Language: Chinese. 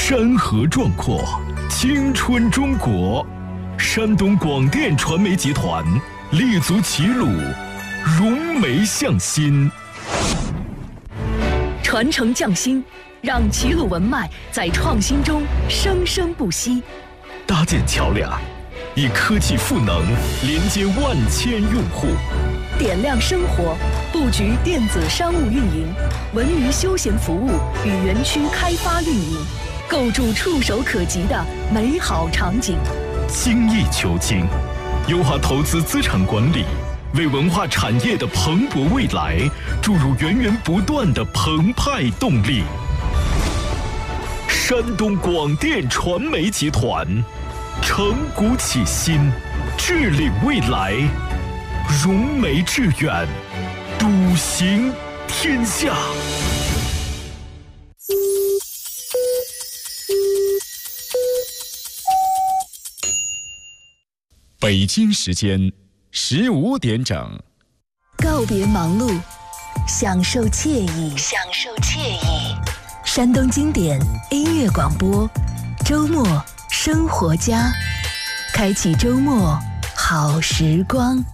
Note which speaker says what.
Speaker 1: 山河壮阔，青春中国。山东广电传媒集团立足齐鲁，融媒向心，
Speaker 2: 传承匠心，让齐鲁文脉在创新中生生不息。
Speaker 1: 搭建桥梁，以科技赋能连接万千用户。
Speaker 2: 点亮生活，布局电子商务运营、文娱休闲服务与园区开发运营，构筑触手可及的美好场景。
Speaker 1: 精益求精，优化投资资产管理，为文化产业的蓬勃未来注入源源不断的澎湃动力。山东广电传媒集团，承股启新，致力未来，融媒致远，笃行天下。
Speaker 3: 北京时间15点整，
Speaker 2: 告别忙碌，享受惬意，山东经典音乐广播，周末生活家，开启周末好时光。